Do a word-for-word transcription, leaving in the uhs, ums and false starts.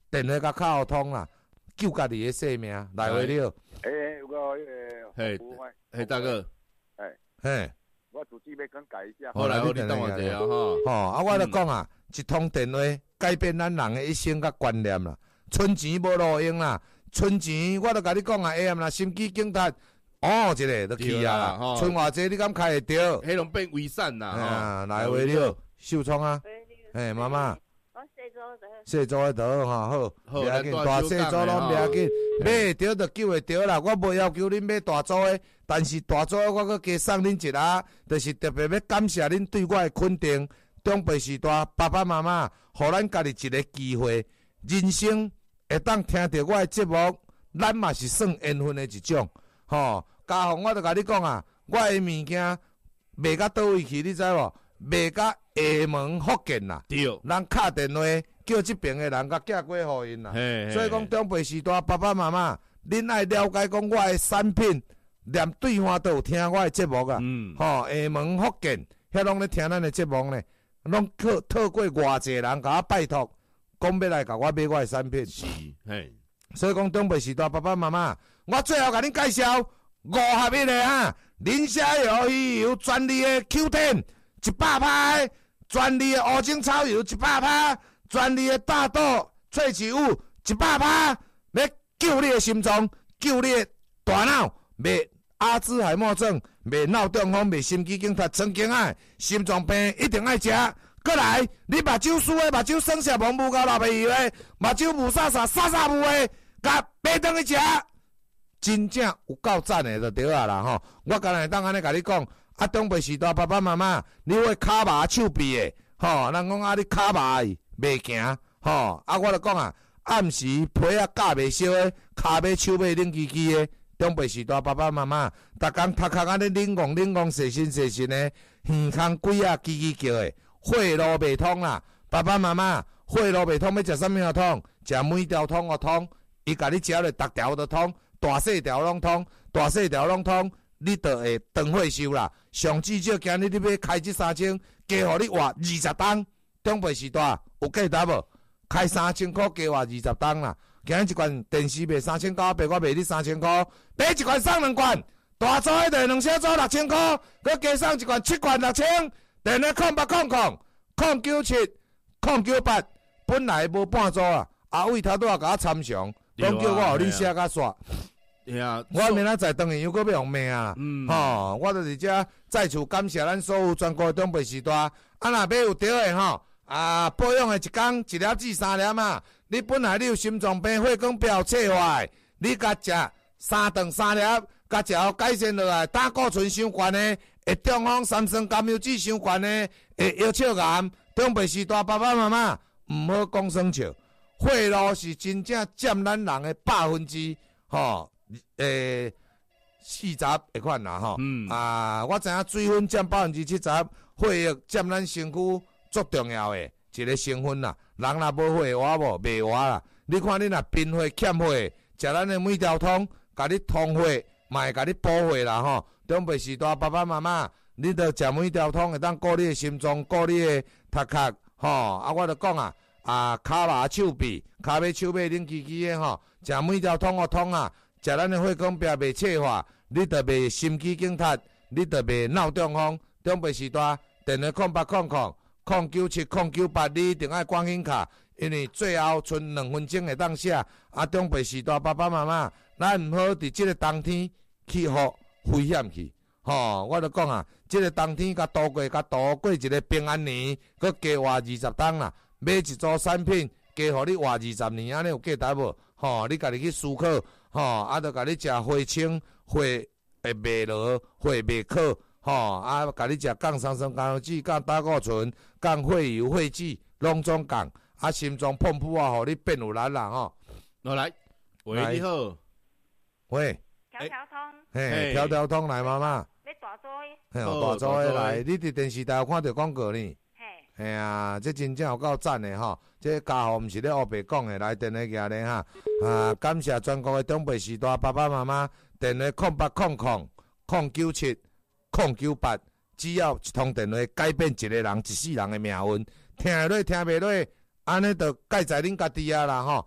电话甲卡互通啦，救家己的性命，来回了。 诶，我迄嘿，嘿，大哥， 哎， 嘿， 我主机要更改一下。 好来，我你等我一下哈。 吼，啊，我就讲啊，一通电话改变咱人的一生甲观念啦。存钱无路用啦，存钱我都甲你讲啊，下暗啦，心肌梗塞，哦，一个就去啊，存偌济你敢开会着？ 迄拢变伪善啦， 啊，来回了，秀聪啊，嘿，妈妈。细组的倒吼好，不要紧，大细组拢不要紧，买着就救会着啦。我无要求恁买大组的，但是大组的我阁加送恁一下，就是特别要感谢恁对我的肯定。长辈时代，爸爸妈妈，互咱家己一个机会，人生会当听到我的节目，咱嘛是算缘分的一种。吼，家父我就甲你讲啊，我的物件卖到倒位去，你知无？卖到厦门福建啦， 对， 咱敲电话叫这边的人甲寄过互因啦。所以讲长辈时代，爸爸妈妈，恁爱了解讲我的产品，连对方都有听我的节目啊。嗯，吼、哦，厦门福建，遐拢咧听咱的节目呢，拢透透过偌济人甲我拜托，讲要来甲我买我的产品。 是，嘿。 所以讲长辈时代，爸爸妈妈，我最后甲恁介绍五合一的啊，林虾油鱼油专利的 Q 十。一百趴，专利的乌精草油一百趴，专利的大豆萃取物一百趴，要救你的心脏，救你的大脑，袂阿兹海默症，袂脑中风，袂心肌梗塞，曾经啊，心脏病一定爱食。过来，你目睭输的，目睭生下蒙母到老朋友的，目睭母沙沙沙沙母的，甲买顿去食，真正有够赞的就对啊啦吼！我刚才当安尼甲你讲。啊，长辈时代，爸爸妈妈，你会骹麻手臂的，吼，人讲啊，你骹麻袂行，吼，啊，我就讲啊，暗时皮啊夹袂烧的，骹尾手尾冷叽叽的，长辈时代，爸爸妈妈，逐工头壳安尼冷戆冷戆，细心细心的，耳孔鬼啊叽叽叫的，血路袂通啦，爸爸妈妈，血路袂通，要食啥物啊通？食每条通哦通，伊甲你食咧，逐条都通，大细条拢通，大细条拢通。你就会长岁寿啦，上至少今日你要开这三千，加互你活二十档。长辈时代有记得无？开三千块加活二十档啦。今日一罐电视卖三千九，卖我卖你三千块，买一罐送两罐，大组迄个两小组六千块，佮加送一罐七罐六千。电话空八空空空九七空九八，本来无半组啊，阿伟头拄仔甲我参详，讲叫我互你写甲煞。 Yeah, 我明仔载当然又搁要用命啊！嗯，吼、哦，我就是遮在此感谢咱所有全国长辈时代，啊，若要有对的吼，啊，保养的一工一粒至三粒啊！你本来你有心脏病、血管表切坏，你甲食三顿三粒，甲食好改善落来，胆固醇伤悬的，会中风、三酸甘油酯伤悬的，会腰笑癌。长辈时代，爸爸妈妈毋好讲耍笑，血路是真正占咱人的百分之吼。诶，四十迄款啦吼，嗯啊，我知影水分占百分之七十，血液占咱身躯足重要诶一个成分啦。人若无血活无，袂活啦。你看你若贫血欠血，食咱诶每条通，甲你通血，嘛会甲你补血啦吼。长辈时代，爸爸妈妈，你着食每条通，会当顾你诶心脏，顾你诶头壳吼。啊，我着讲啊，啊，骹麻手臂，骹尾手尾冷叽叽诶吼，食每条通哦通啊。食咱的血管壁袂切化，你着袂心肌梗塞，你着袂脑中风。长辈时代，电话空八空空空九七空九八，你一定爱关紧卡，因为最后剩两分钟会当写。啊，长辈时代，爸爸妈妈，咱毋好伫即个冬天去互危险去。吼、哦，我著讲啊，即、這个冬天甲度过，甲度过一个平安年，佮加活二十档啦，买一组产品，加互你活二十年，安尼有记得无？吼、哦，你家己去思考。吼、哦，啊，著甲你食血清、血会袂落、血袂靠，吼、啊，甲你食降三酸甘油酯、降胆固醇、降血油、血脂，拢总降。啊，心脏碰扑啊，互你变有力啦，吼。 我来，喂，你好， 喂， 条条通， 嘿，条条通来妈妈， 你大组嘿，大组的来，你伫电视台有看到广告呢？ 嘿， 嘿啊，这真正有够赞的吼！这家伙毋是咧黑白讲的，来电话举咧哈啊！感谢全国的长辈时代爸爸妈妈，电话空八空空空九七空九八，只要一通电话改变一个人一世人的命运，听会落听袂落，安尼就改在恁家己啊啦吼！